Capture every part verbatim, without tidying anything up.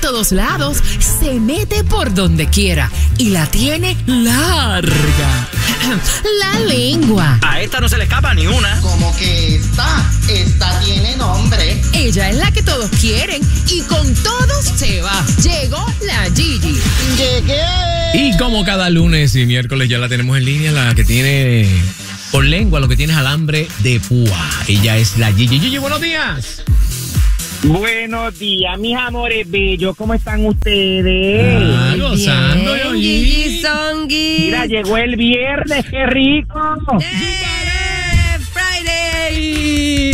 todos lados, se mete por donde quiera y la tiene larga. La lengua. A esta no se le escapa ni una. Como que esta, esta tiene nombre. Ella es la que todos quieren y con todos se va. Llegó la Gigi. Llegué. Y como cada lunes y miércoles ya la tenemos en línea, la que tiene por lengua, lo que tiene es alambre de púa. Ella es la Gigi. Gigi, buenos días. Buenos días, mis amores bellos. ¿Cómo están ustedes? Ah, gozando, yo, Gigi Songi. Mira, llegó el viernes, qué rico. ¡Eh! Friday.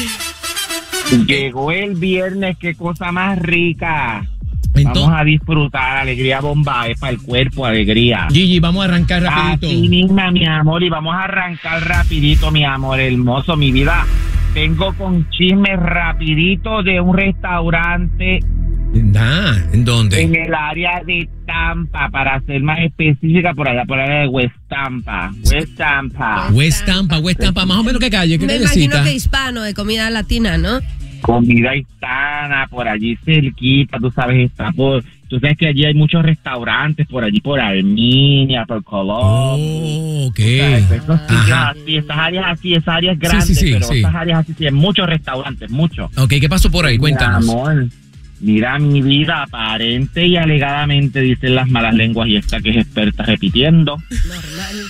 Llegó el viernes, qué cosa más rica. Entonces, Vamos a disfrutar, alegría bomba, es para el cuerpo, alegría. Gigi, vamos a arrancar rapidito. Así misma, mi amor, y vamos a arrancar rapidito, mi amor hermoso, mi vida. Vengo con chismes rapidito de un restaurante Ah, ¿en dónde? en el área de Tampa, para ser más específica, por allá, por allá de West Tampa. West Tampa. West Tampa, West Tampa, más o menos qué calle, qué Me callecita. imagino que hispano, de comida latina, ¿no? Comida hispana, por allí cerquita, tú sabes, está por... Tú sabes que allí hay muchos restaurantes, por allí, por Arminia, por Colombia. Oh, ok. Esos sitios Ajá. así, esas áreas así, esas áreas grandes, sí, sí, pero sí. esas áreas así, sí, hay muchos restaurantes, muchos. Ok, ¿qué pasó por ahí? Cuéntanos. Mi amor, mira mi vida, aparente y alegadamente dicen las malas lenguas y esta que es experta repitiendo, Normal.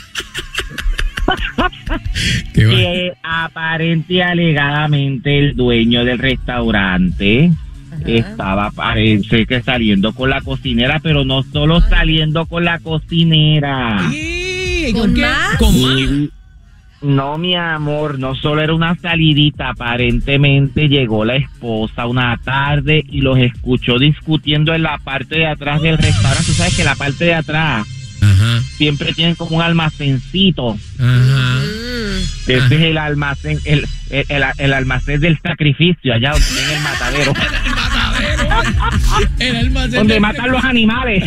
¿Qué va? que aparente y alegadamente el dueño del restaurante Ajá. estaba, parece que saliendo con la cocinera, pero no solo saliendo con la cocinera. Sí, ¿Con qué? más? ¿Con más? Y- No, mi amor, no solo era una salidita, aparentemente llegó la esposa una tarde y los escuchó discutiendo en la parte de atrás del restaurante. Tú sabes que la parte de atrás Ajá, siempre tienen como un almacencito. ajá. Mm. Ese es el almacén, el, el, el, el almacén del sacrificio, allá donde tienen el matadero, El almacén donde de- matan los animales.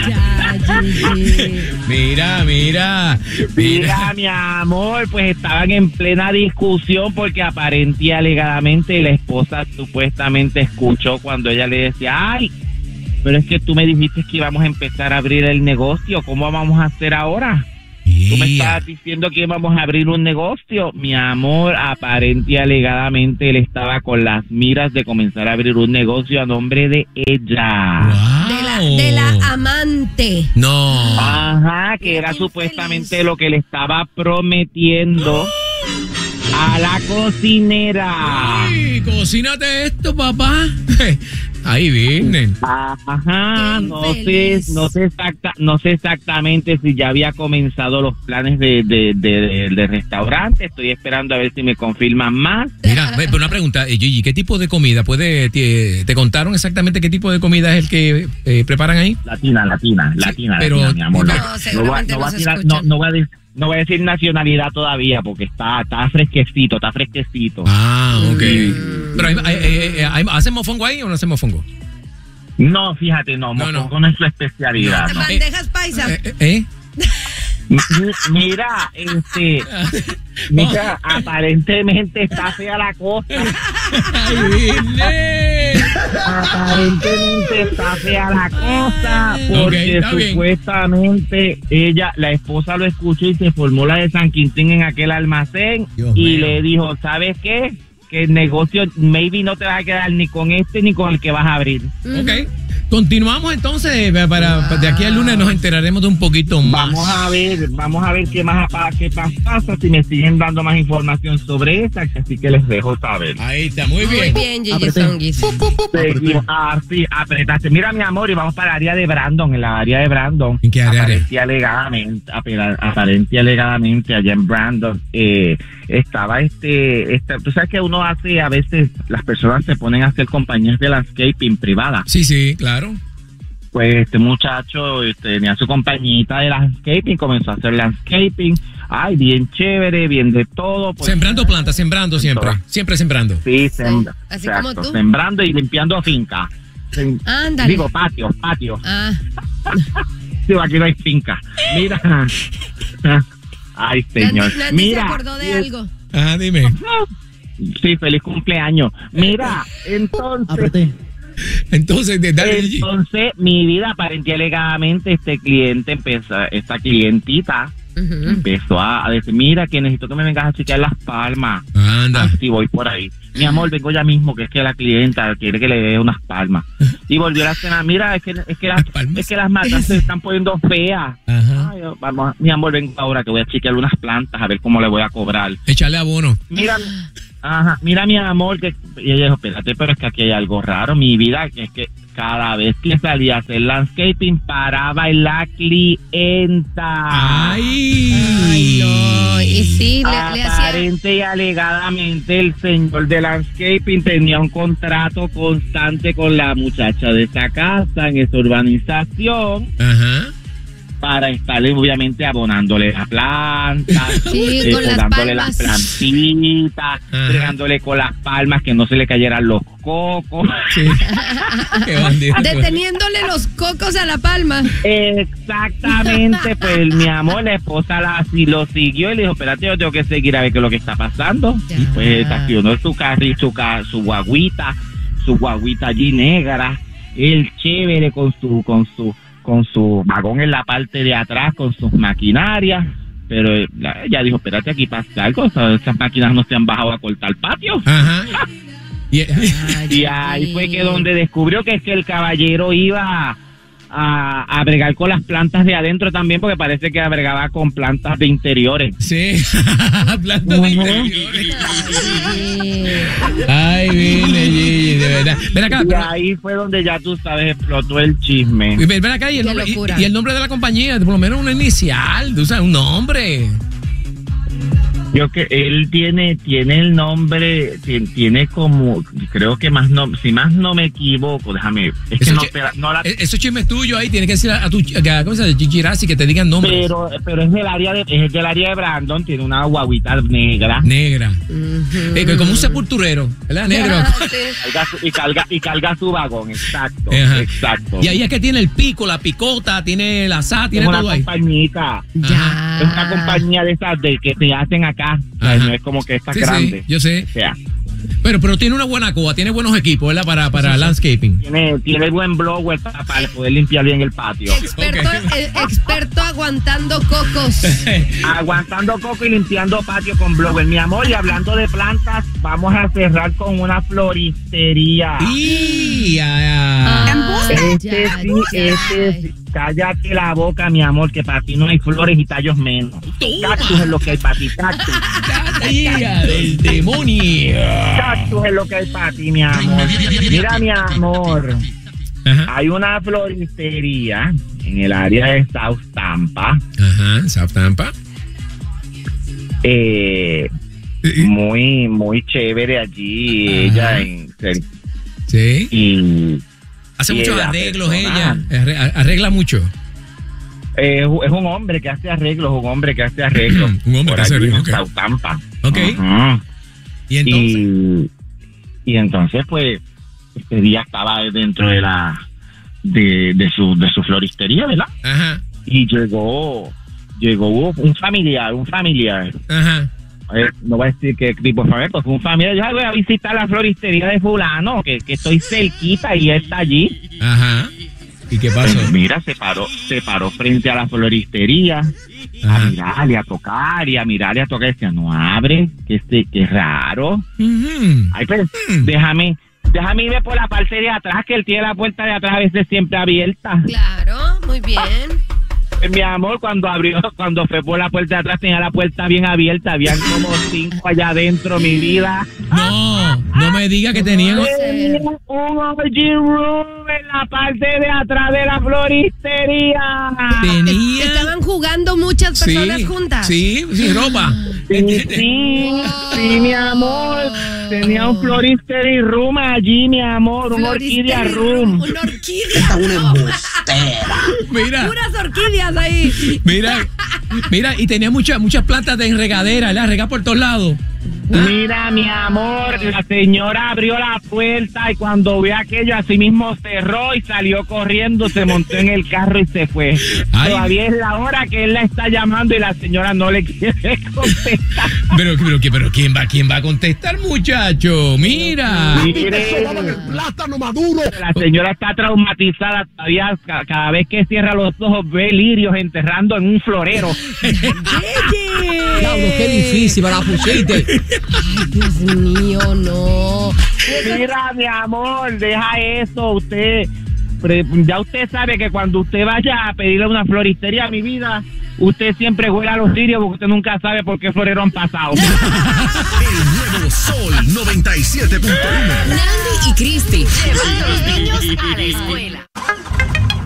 Ya, Gigi. Mira, mira, Mira, mira. mi amor, pues estaban en plena discusión porque aparente y alegadamente la esposa supuestamente escuchó cuando ella le decía, ay, pero es que tú me dijiste que íbamos a empezar a abrir el negocio, ¿cómo vamos a hacer ahora? Tú me Yeah. estabas diciendo que íbamos a abrir un negocio. Mi amor, aparente y alegadamente él estaba con las miras de comenzar a abrir un negocio a nombre de ella. Wow. De la, de la amante. No. Ajá, que era Infeliz. supuestamente lo que le estaba prometiendo a la cocinera. Ay, cocínate esto, papá. Ahí vienen. Ajá, Qué no sé, infeliz. no sé exacta, no sé exactamente si ya había comenzado los planes de, de, de, de restaurante. Estoy esperando a ver si me confirman más. Mira, ve, pero una pregunta, eh, Gigi, ¿qué tipo de comida puede, te, te contaron exactamente qué tipo de comida es el que eh, preparan ahí? Latina, latina, latina, pero- latina, mi amor. No, No, seguramente no va no a se tirar- escucha. no, no voy a decir, no voy a decir nacionalidad todavía porque está, está fresquecito, está fresquecito. Ah, ok. Mm. Pero hay- hay- hay- hay- ¿hacen mofongo ahí o no hacen mofongo? No, fíjate, no, No, no. mofongo no es su especialidad. no. Bandejas paisa. Eh, eh, ¿eh? M- Mira, este, mira, aparentemente está fea la cosa. ¡Ay, viene! Aparentemente está fea la cosa porque Ok, está bien. supuestamente ella, la esposa lo escuchó y se formó la de San Quintín en aquel almacén. Dios y mío. le dijo, ¿sabes qué? Que el negocio maybe no te va a quedar ni con este ni con el que vas a abrir. Ok. Continuamos entonces, eh, para, para de aquí al lunes nos enteraremos de un poquito más. Vamos a ver, vamos a ver qué más pa- qué más pasa, si me siguen dando más información sobre esa, así que les dejo saber. Ahí está, muy Muy bien. bien, Gigi Apreté. Songi. Seguimos. Ah, sí, apretaste. Mira, mi amor, y vamos para el área de Brandon, en la área de Brandon. ¿En qué área? Aparente y alegadamente, apela- aparente y alegadamente allá en Brandon, eh, estaba este, este, tú sabes que uno hace, a veces las personas se ponen a hacer compañías de landscaping privada. Sí, sí, claro. Pues este muchacho este, tenía su compañita de landscaping, comenzó a hacer landscaping, ay, bien chévere, bien de todo. Pues, Sembrando plantas, sembrando siempre. Siempre sembrando. Sí, sembra, Así exacto, como tú. sembrando y limpiando finca. Sem- Ándale. Digo, patio, patio. Ah, Sí, aquí no hay finca. Mira. Ay, señor. Nancy, Nancy Mira. se acordó de algo. Ah, dime. Sí, feliz cumpleaños. Mira, entonces, Apreté. Entonces, de dale, Gigi. Entonces, mi vida, aparentemente alegadamente, este cliente empezó, esta clientita Ujú. empezó a, a decir, mira, que necesito que me vengas a chequear las palmas. Anda. Así voy por ahí. Mi amor, vengo ya mismo, que es que la clienta quiere que le dé unas palmas. Y volvió a la cena, mira, es que, es que, las, Palmas. es que las matas se están poniendo feas. Ajá. Ay, vamos, mi amor, vengo ahora que voy a chequear unas plantas a ver cómo le voy a cobrar. Echarle abono. Mira, ajá, mira mi amor, que y ella dijo, espérate, pero es que aquí hay algo raro, mi vida, que es que cada vez que salía a hacer landscaping paraba en la clienta. Ay. Ay, no. Y sí, le, le hacía. Aparente y alegadamente el señor de landscaping tenía un contrato constante con la muchacha de esa casa en esa urbanización Ajá. para estarle obviamente abonándole la planta, Sí, eh, con las dándole las palmas. plantitas, Ajá. regándole con las palmas que no se le cayeran los cocos. Sí. Qué bandido. Deteniéndole los cocos a la palma. Exactamente, pues mi amor, la esposa la, si lo siguió y le dijo, espérate, yo tengo que seguir a ver qué es lo que está pasando. Ya. Y pues estacionó su carro, su, ca- su guaguita, su guaguita allí negra, el chévere con su, con su, con su vagón en la parte de atrás, con sus maquinarias. Pero eh, la- ella dijo, espérate, aquí pasa algo, esas esas máquinas no se han bajado a cortar el patio. Ajá. Y, Y ahí fue que donde descubrió que es que el caballero iba a, a bregar con las plantas de adentro también, porque parece que bregaba con plantas de interiores. sí. Plantas de interiores. Ay, vine, Gigi, de verdad. Ven acá. Y pero- ahí fue donde ya tú sabes, explotó el chisme. Ven, ven acá y el, Qué nombre, y, locura. y el nombre de la compañía, por lo menos una inicial, tú sabes, un nombre. Yo que él tiene tiene el nombre, tiene, tiene como, creo que más no, si más no me equivoco, déjame, es que Eso no, chi- espera, no la, E- Esos chismes tuyos ahí, tienes que decir a tu a, ¿cómo se llama? Gigi Razzi que te digan nombres. pero pero es del área de es del área de Brandon, tiene una guaguita negra. Negra. Ujú. Eh, como un sepulturero, ¿verdad? Negro. Ah, sí. Carga su- y carga y carga su vagón, exacto, Ajá. exacto. Y ahí es que tiene el pico, la picota, tiene la sa, es tiene una todo ahí. compañita, Ya. es una compañía de esas de que se hacen acá, o sea, Ajá. no es como que está Sí, grande. sí, yo sé. O sea, Pero, pero tiene una buena coa, tiene buenos equipos, ¿verdad? Para, para landscaping. tiene tiene buen blower para, para poder limpiar bien el patio. Experto, Ok. eh, experto aguantando cocos. Aguantando coco y limpiando patio con blower. Mi amor, y hablando de plantas, vamos a cerrar con una floristería. Y ah, Ah, Este ya, sí, ya. este sí. Cállate la boca, mi amor, que para ti no hay flores y tallos menos. Cactus es lo que hay para ti, cactus. Tía del demonio. Cactus es lo que hay para ti, mi amor. Mira, mi amor, Ajá. hay una floristería en el área de South Tampa. Ajá, South Tampa. Eh, muy, muy chévere allí, Ajá. ella en, Sí. y Hace y muchos la arreglos ella. persona- Arre- Arregla mucho. eh, es un hombre que hace arreglos, un hombre que hace arreglos. Un hombre por que hace allí en arreglos, ok. South Tampa. Ok. Ujú. Y entonces. Y, y entonces, pues, este día estaba dentro de la de, de su de su floristería, ¿verdad? Ajá. Y llegó llegó un familiar, un familiar. Ajá. Eh, no voy a decir qué tipo de familiar, pues fue un familiar. Yo voy a visitar la floristería de fulano, que, que estoy cerquita y él está allí. Ajá. ¿Y qué pasó? Pues mira, se paró, se paró frente a la floristería a Ajá. mirarle, a tocar y a mirarle, a tocar. Y decía, no abre, que este, que raro. Ujú. Ay, pero Mm. déjame, déjame irme por la parte de atrás, que él tiene la puerta de atrás a veces siempre abierta. Claro, muy bien. Pues, mi amor, cuando abrió, cuando fue por la puerta de atrás, tenía la puerta bien abierta, habían como cinco allá adentro, mi vida. No, no me diga que tenían. Tenía un orgy room en la parte de atrás de la floristería. Tenía. Estaban jugando muchas personas juntas. Sí, sin ropa. Sí, sí, sí, mi amor. Tenía un floristery room allí, mi amor, un orquídea room. Una orquídea. Mira, Puras orquídeas ahí. mira, mira, y tenía muchas muchas plantas de regadera, la rega por todos lados. Mira, mi amor, la señora abrió la puerta y cuando vio aquello, así mismo cerró y salió corriendo, se montó en el carro y se fue. Ay. Todavía es la hora que él la está llamando y la señora no le quiere contestar. Pero, pero, pero ¿quién va, quién va a contestar, muchacho? Mira. Mire, Plátano maduro. la señora está traumatizada todavía. ca- Cada vez que cierra los ojos ve lirios enterrando en un florero. Diablo, qué difícil, me la pusiste. Ay, Dios mío, no. Mira, mi amor, deja eso. Usted, pre- ya usted sabe que cuando usted vaya a pedirle una floristería a mi vida, usted siempre huele a los lirios porque usted nunca sabe por qué florero han pasado. El nuevo Sol noventa y siete punto uno. Nandy y Cristi. Llevando a los niños a la escuela.